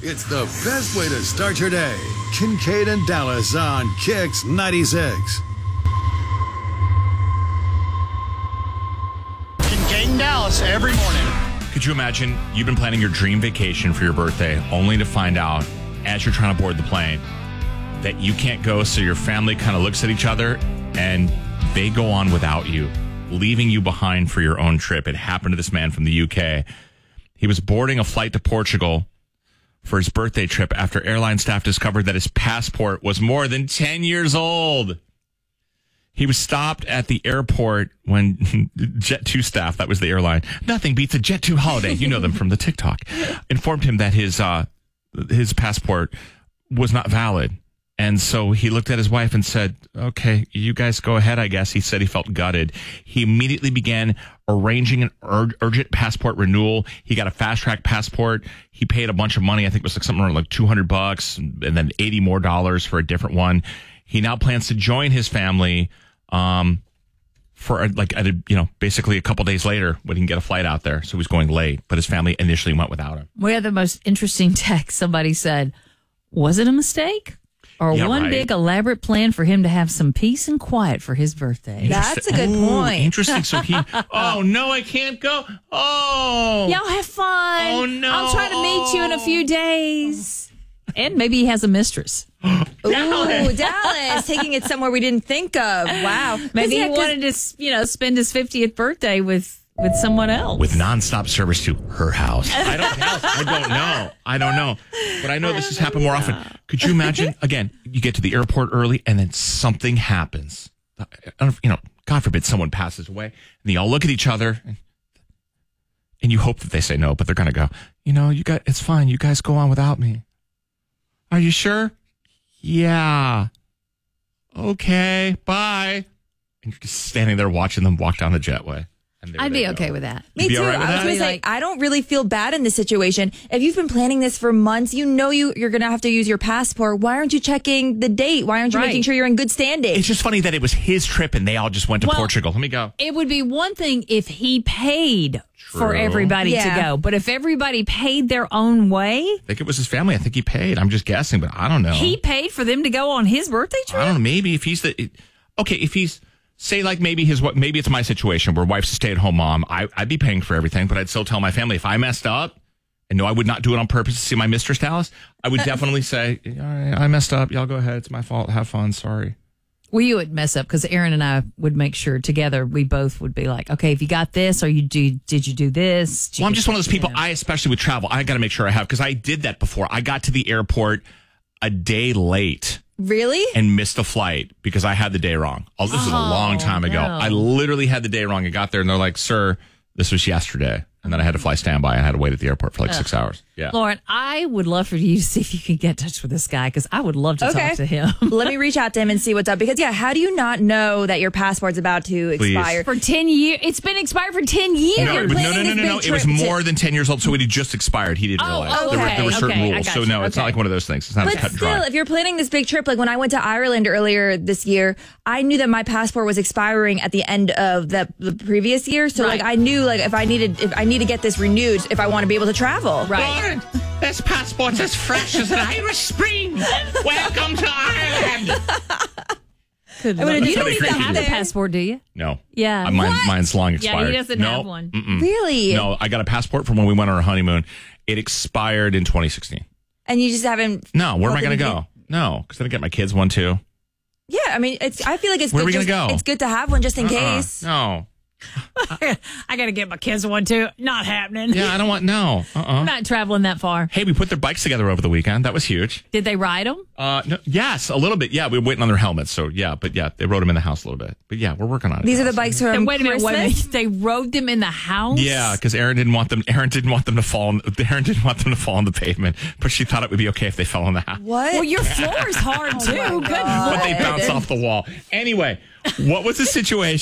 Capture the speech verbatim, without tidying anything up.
It's the best way to start your day. Kincaid and Dallas on Kix ninety-six. Kincaid and Dallas every morning. Could you imagine you've been planning your dream vacation for your birthday only to find out as you're trying to board the plane that you can't go, so your family kind of looks at each other and they go on without you, leaving you behind for your own trip? It happened to this man from the U K. He was boarding a flight to Portugal for his birthday trip after airline staff discovered that his passport was more than ten years old. He was stopped at the airport when Jet two staff, that was the airline, nothing beats a Jet two holiday, you know them from the TikTok, informed him that his uh, his passport was not valid. And so he looked at his wife and said, okay, you guys go ahead, I guess. He said he felt gutted. He immediately began arranging an ur- urgent passport renewal. He got a fast track passport. He paid a bunch of money. I think it was like something around like two hundred bucks and then eighty more dollars for a different one. He now plans to join his family um, for a, like, a, you know, basically a couple days later when he can get a flight out there. So he's going late, but his family initially went without him. We had the most interesting text. Somebody said, was it a mistake? Or yeah, one right. big elaborate plan for him to have some peace and quiet for his birthday. That's a good Ooh, point. Interesting. So he, oh no, I can't go. Oh, Y'all have fun. Oh, no. I'll try to meet you in a few days. And maybe he has a mistress. Ooh, Dallas, taking it somewhere we didn't think of. Wow. Maybe Yeah, he 'cause- wanted to, you know, spend his fiftieth birthday with, with someone else. with nonstop service to her house. I don't know. I don't know. I don't know. But I know this has happened more often. Could you imagine? Again, you get to the airport early and then something happens. You know, God forbid someone passes away, and they all look at each other, and, and you hope that they say no, but they're going to go, you know, you got, it's fine. You guys go on without me. Are you sure? Yeah. Okay. Bye. And you're just standing there watching them walk down the jetway. And there I'd they be go. okay with that. Me You'd be too. all right with I was that? going to say, Like- I don't really feel bad in this situation. If you've been planning this for months, you know you, you're going to have to use your passport. Why aren't you checking the date? Why aren't you Right. making sure you're in good standing? It's just funny that it was his trip and they all just went to Well, Portugal. Let me go. It would be one thing if he paid for True. everybody Yeah. to go. But if everybody paid their own way, I think it was his family. I think he paid. I'm just guessing, but I don't know. he paid for them to go on his birthday I trip? don't know. Maybe if he's the okay, if he's say like maybe his what maybe it's my situation where wife's a stay at home mom. I, I'd be paying for everything, but I'd still tell my family if I messed up and no, I would not do it on purpose to see my mistress Dallas. I would definitely say, all right, I messed up. Y'all go ahead. It's my fault. Have fun. Sorry. Well, you would mess up because Aaron and I would make sure together we both would be like, okay, if you got this or you do, did you do this? Did Well, I'm you- just one of those people. you know. I especially with travel. I got to make sure I have because I did that before. I got to the airport a day late. Really? And missed a flight because I had the day wrong. Oh, this was a long time ago. no. I literally had the day wrong. I got there and they're like, sir, this was yesterday. And then I had to fly standby and I had to wait at the airport for like six hours. Yeah. Lauren, I would love for you to see if you could get in touch with this guy because I would love to Okay. talk to him. Let me reach out to him and see what's up. Because, yeah, how do you not know that your passport's about to Please. expire? For ten years. It's been expired for ten years. No, you're it was- no, planning no, no, this no, no. big It was trip to- more than ten years old, so it had just expired. He didn't Oh, realize. oh, there, were, okay, there were certain okay, I rules. got So, you. no, it's not Okay. like one of those things. It's not But as cut and still, dry. if you're planning this big trip, like when I went to Ireland earlier this year, I knew that my passport was expiring at the end of the, the previous year. So, Right. like, I knew, like, if I needed, if I need to get this renewed, if I want to be able to travel. Right. Lauren, this passport's as fresh as an Irish spring. Welcome to Ireland. Good I mean, Lord. you You don't don't even even have have a there. passport, do you? No. Yeah. Uh, mine, What? mine's long Yeah, expired. he doesn't no. have one. Mm-mm. Really? No, I got a passport from when we went on our honeymoon. It expired in twenty sixteen. And you just haven't. No, where am I felt going to anything? go? No, because then I get my kids one too. Yeah, I mean, it's. I feel like it's Where are good. we gonna just, go? It's good to have one just in Uh-uh. case. No. I got to get my kids one too. Not happening. Yeah, I don't want, no. Uh-uh. I'm not traveling that far. Hey, we put their bikes together over the weekend. That was huge. Did they ride them? Uh, no, yes, a little bit. Yeah, we were waiting on their helmets. So, yeah, but yeah, they rode them in the house a little bit. But yeah, we're working on it. These are the bikes from And wait a minute, Christmas. wait a minute. They rode them in the house? Yeah, because Aaron didn't want them. Aaron didn't want them to fall. On, Aaron didn't want them to fall on the pavement, but she thought it would be okay if they fell on the house. What? Well, your floor is hard too. Good But Lord. they bounced off the wall. Anyway, what was the situation?